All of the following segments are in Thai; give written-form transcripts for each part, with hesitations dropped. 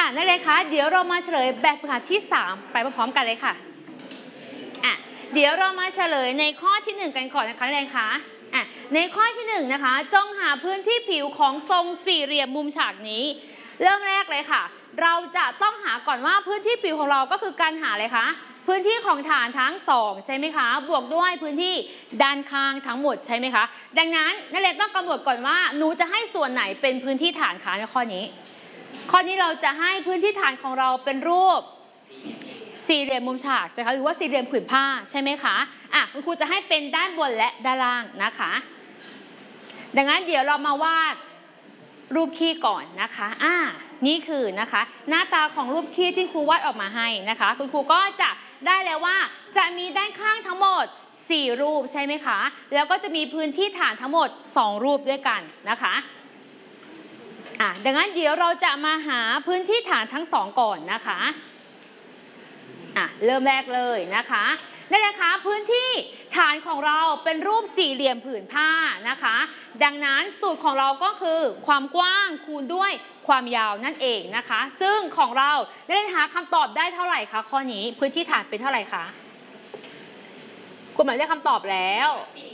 นักเรียนคะเดี๋ยวเรามาเฉลยแบบฝึกหัดที่3ไปพร้อมๆกันเลยค่ะเดี๋ยวเรามาเฉลยในข้อที่1กันก่อนนะคะนักเรียนคะในข้อที่1นะคะจงหาพื้นที่ผิวของทรงสี่เหลี่ยมมุมฉากนี้เริ่มแรกเลยค่ะเราจะต้องหาก่อนว่าพื้นที่ผิวของเราก็คือการหาอะไรคะพื้นที่ของฐานทั้ง2ใช่ไหมคะบวกด้วยพื้นที่ด้านข้างทั้งหมดใช่ไหมคะดังนั้นนักเรียนต้องกำหนดก่อนว่าหนูจะให้ส่วนไหนเป็นพื้นที่ฐานคะในข้อนี้เราจะให้พื้นที่ฐานของเราเป็นรูปสี่เหลี่ยมมุมฉากใช่ไหมคะหรือว่าสี่เหลี่ยมผืนผ้าใช่ไหมคะคุณครูจะให้เป็นด้านบนและด้านล่างนะคะดังนั้นเดี๋ยวเรามาวาดรูปขี้ก่อนนะคะนี่คือนะคะหน้าตาของรูปขี้ที่ครูวาดออกมาให้นะคะคุณครูก็จะได้แล้วว่าจะมีด้านข้างทั้งหมด4รูปใช่ไหมคะแล้วก็จะมีพื้นที่ฐานทั้งหมด2รูปด้วยกันนะคะดังนั้นเดี๋ยวเราจะมาหาพื้นที่ฐานทั้ง2ก่อนนะคะเริ่มแรกเลยนะคะนั่นแหละคะพื้นที่ฐานของเราเป็นรูปสี่เหลี่ยมผืนผ้านะคะดังนั้นสูตรของเราก็คือความกว้างคูณด้วยความยาวนั่นเองนะคะซึ่งของเราได้หาคำตอบได้เท่าไหร่คะข้อนี้พื้นที่ฐานเป็นเท่าไหร่คะคุณหมายได้คำตอบแล้ว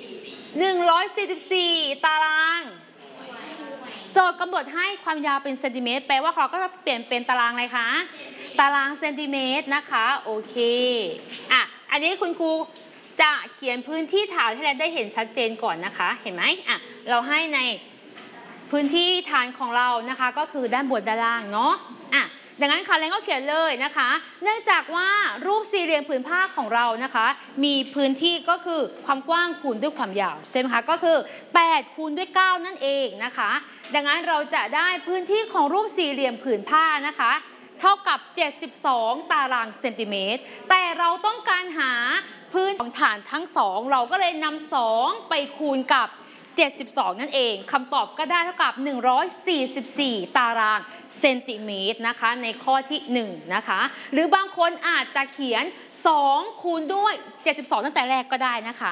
144ตารางโจทย์กำหนดให้ความยาวเป็นเซนติเมตรแปลว่าเราก็จะเปลี่ยนเป็นตารางอะไรคะตารางเซนติเมตรนะคะโอเคอันนี้คุณครูจะเขียนพื้นที่ฐานให้เราได้เห็นชัดเจนก่อนนะคะเห็นไหมเราให้ในพื้นที่ฐานของเรานะคะก็คือด้านบนด้านล่างเนาะดังนั้นค่ะเรนก็เขียนเลยนะคะเนื่องจากว่ารูปสี่เหลี่ยมผืนผ้าของเรานะคะมีพื้นที่ก็คือความกว้างคูณด้วยความยาวใช่ไหมคะก็คือ8คูณด้วย9นั่นเองนะคะดังนั้นเราจะได้พื้นที่ของรูปสี่เหลี่ยมผืนผ้านะคะเท่ากับ72ตารางเซนติเมตรแต่เราต้องการหาพื้นของฐานทั้ง2เราก็เลยนำ2ไปคูณกับ72นั่นเองคำตอบก็ได้เท่ากับ144ตารางเซนติเมตรนะคะในข้อที่1นะคะหรือบางคนอาจจะเขียน2คูณด้วย72ตั้งแต่แรกก็ได้นะคะ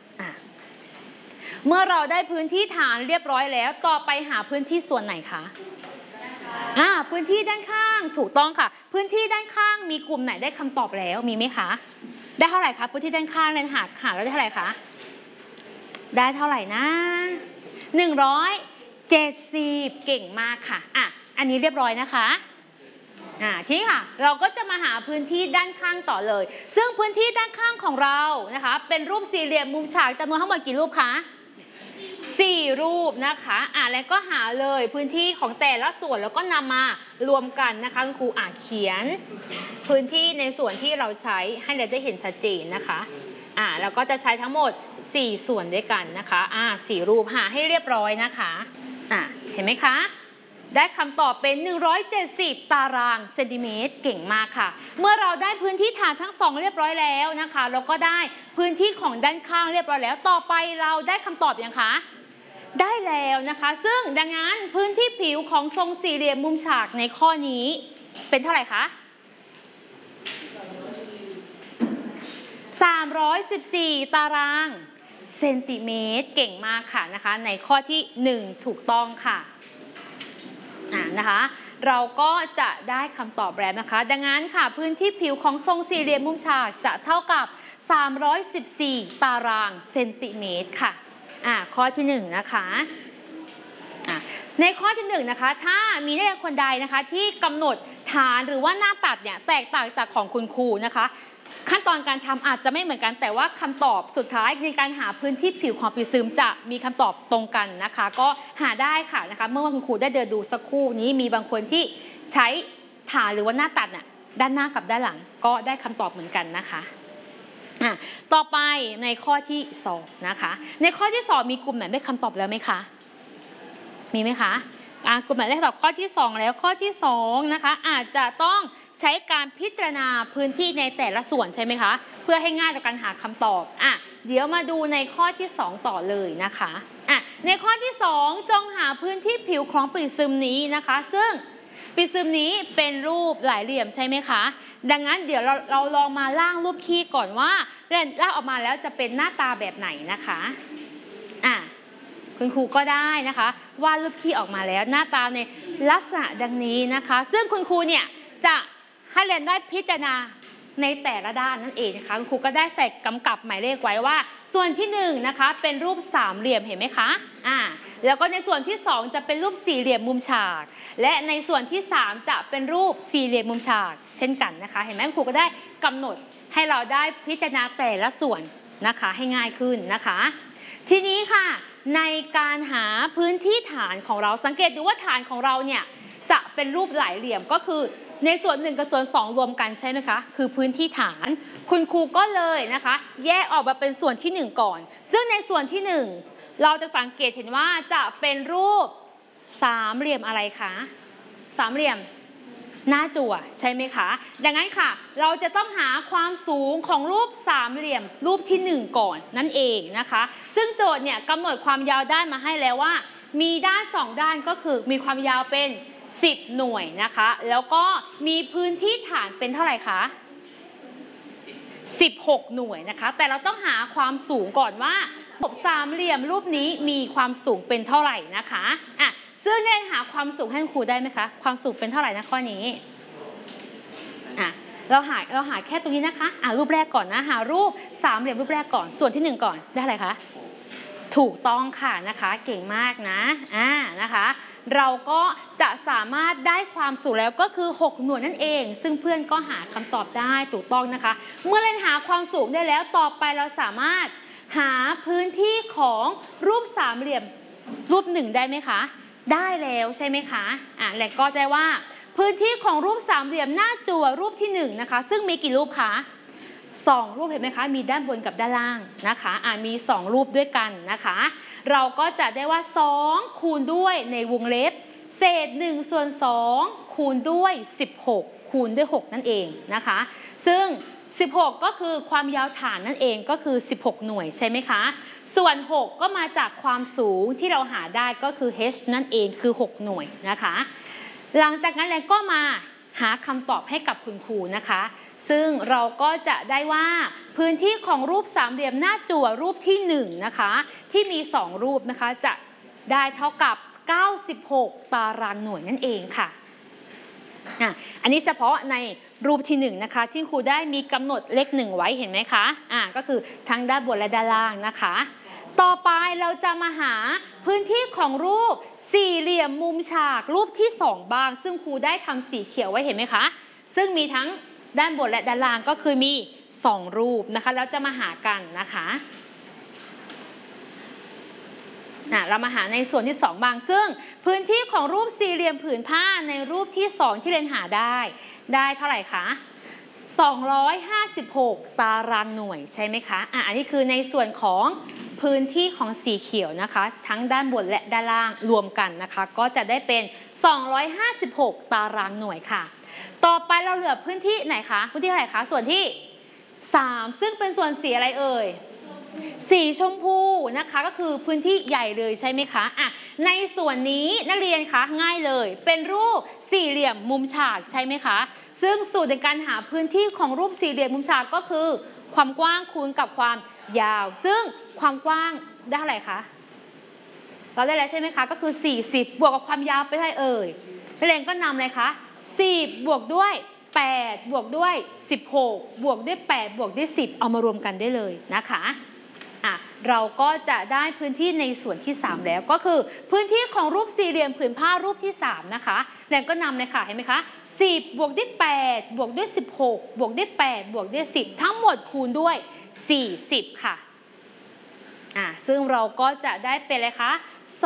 เมื่อเราได้พื้นที่ฐานเรียบร้อยแล้วต่อไปหาพื้นที่ส่วนไหนคะพื้นที่ด้านข้างถูกต้องค่ะพื้นที่ด้านข้างมีกลุ่มไหนได้คำตอบแล้วมีไหมคะได้เท่าไหร่คะพื้นที่ด้านข้างเรนหาแล้วได้เท่าไหร่คะได้เท่าไหร่นะ170เก่งมากค่ะอันนี้เรียบร้อยนะคะทีนี้ค่ะเราก็จะมาหาพื้นที่ด้านข้างต่อเลยซึ่งพื้นที่ด้านข้างของเรานะคะเป็นรูปสี่เหลี่ยมมุมฉากจำนวนทั้งหมดกี่รูปคะ4รูปนะคะแล้วก็หาเลยพื้นที่ของแต่ละส่วนแล้วก็นำมารวมกันนะคะคุณครูเขียนพื้นที่ในส่วนที่เราใช้ให้เราได้เห็นชัดเจนนะคะแล้วก็จะใช้ทั้งหมด4ส่วนด้วยกันนะคะ4รูปหาให้เรียบร้อยนะคะเห็นไหมคะได้คำตอบเป็น170ตารางเซนติเมตรเก่งมากค่ะเมื่อเราได้พื้นที่ฐานทั้ง2เรียบร้อยแล้วนะคะเราก็ได้พื้นที่ของด้านข้างเรียบร้อยแล้วต่อไปเราได้คำตอบยังคะได้แล้วนะคะซึ่งดังนั้นพื้นที่ผิวของทรงสี่เหลี่ยมมุมฉากในข้อนี้เป็นเท่าไหร่คะ314ตารางเซนติเมตรเก่งมากค่ะนะคะในข้อที่1ถูกต้องค่ะนะคะเราก็จะได้คำตอบแล้วนะคะดังนั้นค่ะพื้นที่ผิวของทรงสี่เหลี่ยมมุมฉากจะเท่ากับ314ตารางเซนติเมตรค่ะข้อที่1นะคะในข้อที่1นะคะถ้ามีนักเรียนคนใดนะคะที่กำหนดฐานหรือว่าหน้าตัดเนี่ยแตกต่างจากของคุณครูนะคะขั้นตอนการทำอาจจะไม่เหมือนกันแต่ว่าคำตอบสุดท้ายในการหาพื้นที่ผิวของปีซึมจะมีคำตอบตรงกันนะคะก็หาได้ค่ะนะคะเมื่อคุณครูได้เดินดูสักครู่นี้มีบางคนที่ใช้ฐานหรือว่าหน้าตัดน่ะด้านหน้ากับด้านหลังก็ได้คำตอบเหมือนกันนะคะต่อไปในข้อที่2นะคะในข้อที่2มีกลุ่มไหนได้คำตอบแล้วไหมคะมีไหมคะกลุ่มไหนได้คำตอบข้อที่2แล้วข้อที่2นะคะอาจจะต้องใช้การพิจารณาพื้นที่ในแต่ละส่วนใช่ไหมคะเพื่อให้ง่ายต่อการหาคำตอบเดี๋ยวมาดูในข้อที่2ต่อเลยนะคะในข้อที่2จงหาพื้นที่ผิวของปริซึมนี้นะคะซึ่งปริซึมนี้เป็นรูปหลายเหลี่ยมใช่ไหมคะดังนั้นเดี๋ยวเราลองมาร่างรูปขี้ก่อนว่าร่างออกมาแล้วจะเป็นหน้าตาแบบไหนนะคะคุณครูก็ได้นะคะวาดรูปขี้ออกมาแล้วหน้าตาในลักษณะดังนี้นะคะซึ่งคุณครูเนี่ยจะให้เรียนได้พิจารณาในแต่ละด้านนั่นเองนะคะคุณครูก็ได้ใส่กำกับหมายเลขไว้ว่าส่วนที่1นะคะเป็นรูปสามเหลี่ยมเห็นไหมคะแล้วก็ในส่วนที่2จะเป็นรูปสี่เหลี่ยมมุมฉากและในส่วนที่3จะเป็นรูปสี่เหลี่ยมมุมฉากเช่นกันนะคะเห็นไหมคุณครูก็ได้กำหนดให้เราได้พิจารณาแต่ละส่วนนะคะให้ง่ายขึ้นนะคะทีนี้ค่ะในการหาพื้นที่ฐานของเราสังเกตดูว่าฐานของเราเนี่ยจะเป็นรูปหลายเหลี่ยมก็คือในส่วน1กับส่วน2รวมกันใช่ไหมคะคือพื้นที่ฐานคุณครูก็เลยนะคะแยกออกมาเป็นส่วนที่1ก่อนซึ่งในส่วนที่1เราจะสังเกตเห็นว่าจะเป็นรูปสามเหลี่ยมอะไรคะสามเหลี่ยมหน้าจั่วใช่ไหมคะดังนั้นค่ะเราจะต้องหาความสูงของรูปสามเหลี่ยมรูปที่1ก่อนนั่นเองนะคะซึ่งโจทย์เนี่ยกำหนดความยาวด้านมาให้แล้วว่ามีด้าน2ด้านก็คือมีความยาวเป็น10 หน่วยนะคะแล้วก็มีพื้นที่ฐานเป็นเท่าไหร่คะ16 หน่วยนะคะแต่เราต้องหาความสูงก่อนว่าสามเหลี่ยมรูปนี้มีความสูงเป็นเท่าไหร่นะคะซึ่งได้หาความสูงให้ครูได้ไหมคะความสูงเป็นเท่าไหร่นะข้อนี้เราหาแค่ตรงนี้นะคะรูปแรกก่อนนะหารูปสามเหลี่ยมรูปแรกก่อนส่วนที่1ก่อนได้อะไรคะถูกต้องค่ะนะคะเก่งมากนะนะคะเราก็จะสามารถได้ความสูงแล้วก็คือ6 หน่วยนั่นเองซึ่งเพื่อนก็หาคำตอบได้ถูกต้องนะคะเมื่อเราหาความสูงได้แล้วต่อไปเราสามารถหาพื้นที่ของรูปสามเหลี่ยมรูป1ได้ไหมคะได้แล้วใช่ไหมคะและก็จะว่าพื้นที่ของรูปสามเหลี่ยมหน้าจั่วรูปที่1นะคะซึ่งมีกี่รูปคะ2 รูปเห็นไหมคะมีด้านบนกับด้านล่างนะคะมี2 รูปด้วยกันนะคะเราก็จะได้ว่า2คูณด้วยในวงเล็บเศษ1/2คูณด้วย16คูณด้วย6นั่นเองนะคะซึ่ง16ก็คือความยาวฐานนั่นเองก็คือ16 หน่วยใช่ไหมคะส่วน6ก็มาจากความสูงที่เราหาได้ก็คือ h นั่นเองคือ6 หน่วยนะคะหลังจากนั้นเราก็มาหาคำตอบให้กับคุณครูนะคะซึ่งเราก็จะได้ว่าพื้นที่ของรูปสามเหลี่ยมหน้าจั่วรูปที่1นะคะที่มี2 รูปนะคะจะได้เท่ากับ96 ตารางหน่วยนั่นเองค่ะอันนี้เฉพาะในรูปที่1นะคะที่ครูได้มีกำหนดเลข1ไว้เห็นไหมคะก็คือทั้งด้านบนและด้านล่างนะคะต่อไปเราจะมาหาพื้นที่ของรูปสี่เหลี่ยมมุมฉากรูปที่2บ้างซึ่งครูได้ทำสีเขียวไว้เห็นไหมคะซึ่งมีทั้งด้านบนและด้านล่างก็คือมี2 รูปนะคะแล้วจะมาหากันนะคะเรามาหาในส่วนที่2บ้างซึ่งพื้นที่ของรูปสี่เหลี่ยมผืนผ้าในรูปที่2ที่เรียนหาได้เท่าไหร่คะ256 ตารางหน่วยใช่ไหมคะอันนี้คือในส่วนของพื้นที่ของสีเขียวนะคะทั้งด้านบนและด้านล่างรวมกันนะคะก็จะได้เป็น256 ตารางหน่วยค่ะต่อไปเราเหลือพื้นที่ไหนคะพื้นที่เท่าไหร่คะส่วนที่3ซึ่งเป็นส่วนสีอะไรเอ่ยสีชมพูนะคะก็คือพื้นที่ใหญ่เลยใช่ไหมคะในส่วนนี้นักเรียนคะง่ายเลยเป็นรูปสี่เหลี่ยมมุมฉากใช่ไหมคะซึ่งสูตรในการหาพื้นที่ของรูปสี่เหลี่ยมมุมฉากก็คือความกว้างคูณกับความยาวซึ่งความกว้างได้เท่าไหร่คะเราได้แล้วใช่ไหมคะก็คือ40บวกกับความยาวไปเท่าไหร่เอ่ยนักเรียนก็นำเลยคะ10บวกด้วย8บวกด้วย16บวกด้วย8บวกด้วย10เอามารวมกันได้เลยนะคะเราก็จะได้พื้นที่ในส่วนที่3แล้วก็คือพื้นที่ของรูปสี่เหลี่ยมผืนผ้ารูปที่3นะคะแล้วก็นำเลยค่ะเห็นไหมคะ10บวกด้วย8บวกด้วย16บวกด้วย8บวกด้วย10ทั้งหมดคูณด้วย40ค่ะซึ่งเราก็จะได้เป็นอะไรคะ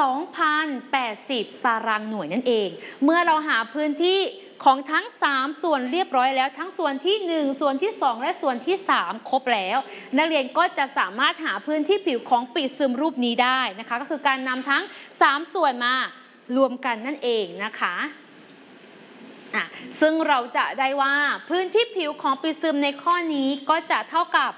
2,080 ตารางหน่วยนั่นเองเมื่อเราหาพื้นที่ของทั้ง3ส่วนเรียบร้อยแล้วทั้งส่วนที่1ส่วนที่2และส่วนที่3ครบแล้วนักเรียนก็จะสามารถหาพื้นที่ผิวของปีกซึมรูปนี้ได้นะคะก็คือการนำทั้ง3ส่วนมารวมกันนั่นเองนะคะซึ่งเราจะได้ว่าพื้นที่ผิวของปีกซึมในข้อนี้ก็จะเท่ากับ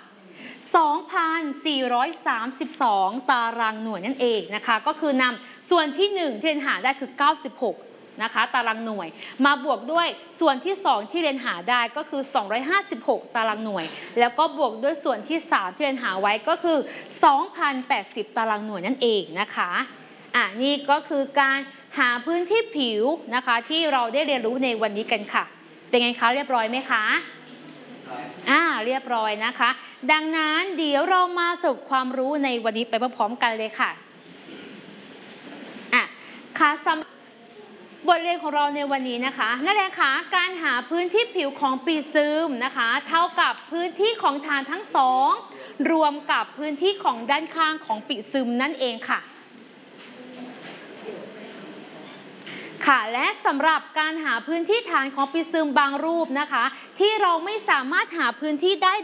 2,432 ตารางหน่วยนั่นเองนะคะก็คือนำส่วนที่1ที่เรียนหาได้คือ96นะคะตารางหน่วยมาบวกด้วยส่วนที่2ที่เรียนหาได้ก็คือ256 ตารางหน่วยแล้วก็บวกด้วยส่วนที่3ที่เรียนหาไว้ก็คือ 2,080 ตารางหน่วยนั่นเองนะคะนี่ก็คือการหาพื้นที่ผิวนะคะที่เราได้เรียนรู้ในวันนี้กันค่ะเป็นไงคะเรียบร้อยไหมคะเรียบร้อยนะคะ ดังนั้นเดี๋ยวเรามาสรุปความรู้ในวันนี้ไปพร้อมๆกันเลยค่ะค่ะสำหรับบทเรียนของเราในวันนี้นะคะนั่นเองค่ะการหาพื้นที่ผิวของปีซึมนะคะเท่ากับพื้นที่ของฐานทั้งสองรวมกับพื้นที่ของด้านข้างของปีซึมนั่นเองค่ะและสำหรับการหาพื้นที่ฐานของปีซึมบางรูปนะคะที่เราไม่สามารถหาพื้นที่ได้